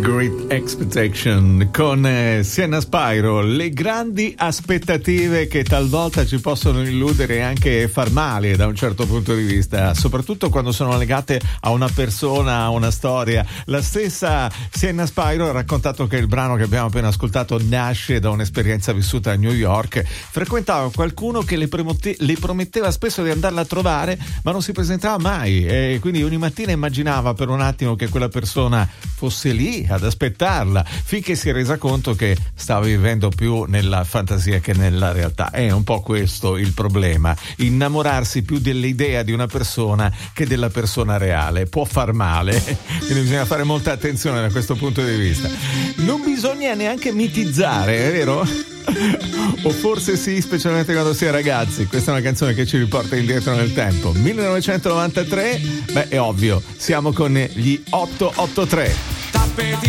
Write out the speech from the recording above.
Great Expectation con Sienna Spyro, le grandi aspettative che talvolta ci possono illudere e anche far male da un certo punto di vista, soprattutto quando sono legate a una persona, a una storia. La stessa Sienna Spyro ha raccontato che il brano che abbiamo appena ascoltato nasce da un'esperienza vissuta a New York. Frequentava qualcuno che le prometteva spesso di andarla a trovare, ma non si presentava mai, e quindi ogni mattina immaginava per un attimo che quella persona fosse lì ad aspettarla, finché si è resa conto che stava vivendo più nella fantasia che nella realtà. È un po' questo il problema: innamorarsi più dell'idea di una persona che della persona reale può far male, quindi bisogna fare molta attenzione da questo punto di vista. Non bisogna neanche mitizzare, è vero? O forse sì, specialmente quando si è ragazzi. Questa è una canzone che ci riporta indietro nel tempo, 1993. Beh, è ovvio, siamo con gli 883. Tappeti